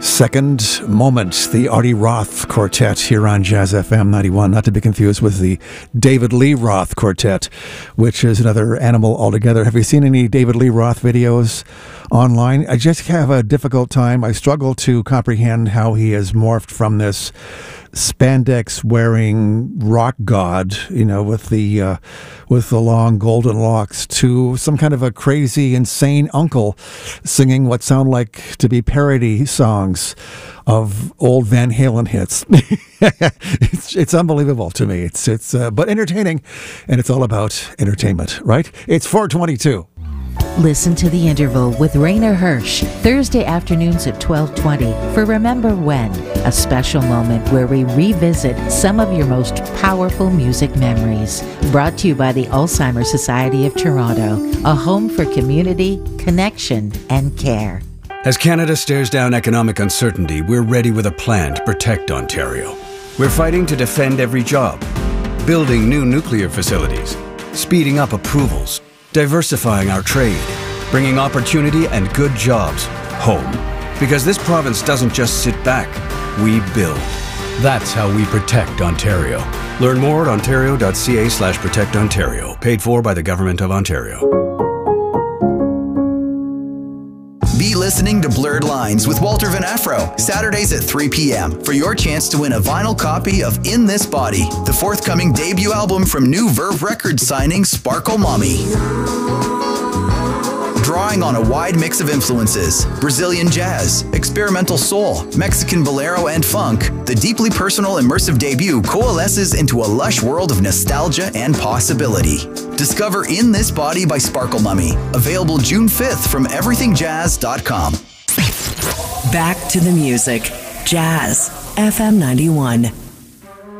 Second Moment, the Artie Roth Quartet here on Jazz FM 91, not to be confused with the David Lee Roth Quartet, which is another animal altogether. Have you seen any David Lee Roth videos online? I just have a difficult time. I struggle to comprehend how he has morphed from this spandex-wearing rock god, with the long golden locks, to some kind of a crazy, insane uncle singing what sound like to be parody songs of old Van Halen hits. It's unbelievable to me. It's but entertaining, and it's all about entertainment, right? It's 4:22. Listen to The Interval with Rainer Hirsch, Thursday afternoons at 12:20 for Remember When, a special moment where we revisit some of your most powerful music memories. Brought to you by the Alzheimer's Society of Toronto, a home for community, connection, and care. As Canada stares down economic uncertainty, we're ready with a plan to protect Ontario. We're fighting to defend every job, building new nuclear facilities, speeding up approvals, diversifying our trade, bringing opportunity and good jobs home. Because this province doesn't just sit back, we build. That's how we protect Ontario. Learn more at ontario.ca/protectontario. Paid for by the Government of Ontario. Be listening to Blurred Lines with Walter Van Afro, Saturdays at 3 p.m. for your chance to win a vinyl copy of In This Body, the forthcoming debut album from new Verve Records signing Sparkle Mommy. Drawing on a wide mix of influences, Brazilian jazz, experimental soul, Mexican bolero, and funk, the deeply personal immersive debut coalesces into a lush world of nostalgia and possibility. Discover In This Body by Sparkle Mummy, available June 5th from everythingjazz.com. Back to the music. Jazz FM 91.